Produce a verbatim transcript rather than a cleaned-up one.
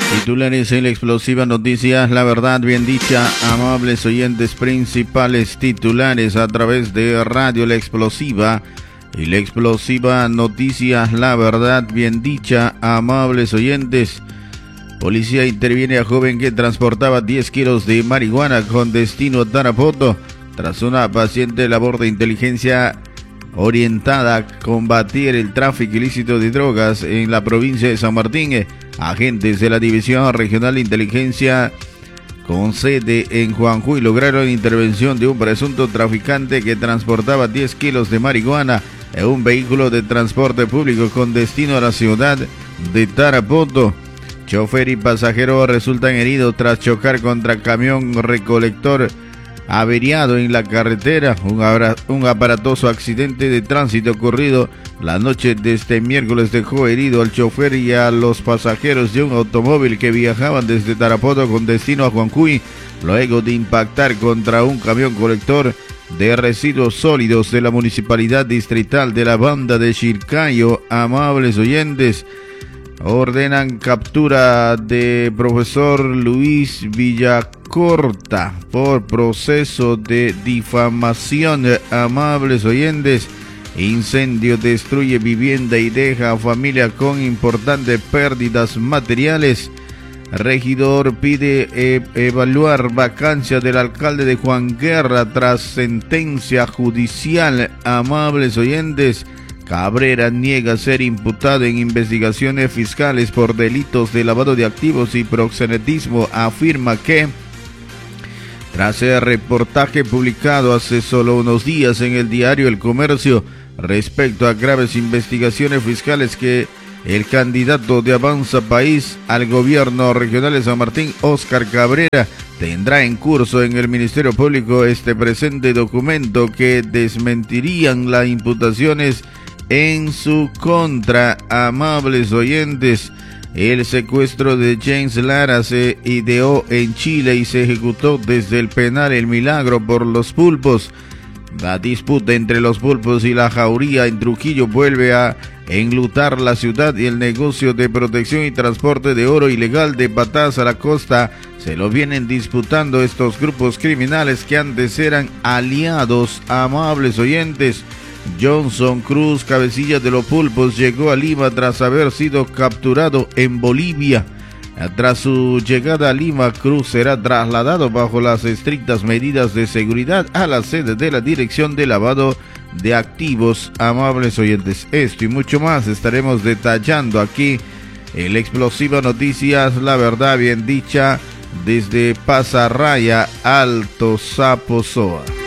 Titulares en la explosiva noticias, la verdad bien dicha, amables oyentes, principales titulares a través de Radio La Explosiva y La Explosiva noticias, la verdad bien dicha, amables oyentes. Policía interviene a joven que transportaba diez kilos de marihuana con destino a Tarapoto. Tras una paciente labor de inteligencia orientada a combatir el tráfico ilícito de drogas en la provincia de San Martín, agentes de la División Regional de Inteligencia con sede en Juanjuy lograron intervención de un presunto traficante que transportaba diez kilos de marihuana en un vehículo de transporte público con destino a la ciudad de Tarapoto. Chofer y pasajero resultan heridos tras chocar contra camión recolector averiado en la carretera. Un, abra, un aparatoso accidente de tránsito ocurrido la noche de este miércoles dejó herido al chofer y a los pasajeros de un automóvil que viajaban desde Tarapoto con destino a Juanjuy, luego de impactar contra un camión colector de residuos sólidos de la Municipalidad Distrital de la Banda de Chilcayo. Amables oyentes, ordenan captura de profesor Luis Villacorta por proceso de difamación. Amables oyentes, incendio destruye vivienda y deja a familia con importantes pérdidas materiales. Regidor pide eh, evaluar vacancia del alcalde de Juan Guerra tras sentencia judicial. Amables oyentes, Cabrera niega ser imputado en investigaciones fiscales por delitos de lavado de activos y proxenetismo. Afirma que, tras el reportaje publicado hace solo unos días en el diario El Comercio respecto a graves investigaciones fiscales que el candidato de Avanza País al gobierno regional de San Martín, Óscar Cabrera, tendrá en curso en el Ministerio Público este presente documento que desmentirían las imputaciones en su contra. Amables oyentes, el secuestro de James Lara se ideó en Chile y se ejecutó desde el penal El Milagro por los pulpos. La disputa entre los pulpos y la jauría en Trujillo vuelve a enlutar la ciudad y el negocio de protección y transporte de oro ilegal de Patas a la costa se lo vienen disputando estos grupos criminales que antes eran aliados. Amables oyentes, Johnson Cruz, cabecilla de los pulpos, llegó a Lima tras haber sido capturado en Bolivia. Tras su llegada a Lima, Cruz será trasladado bajo las estrictas medidas de seguridad a la sede de la Dirección de Lavado de Activos. Amables oyentes, esto y mucho más estaremos detallando aquí en La Explosiva Noticias, la verdad bien dicha, desde Pasarraya, Alto Saposoa.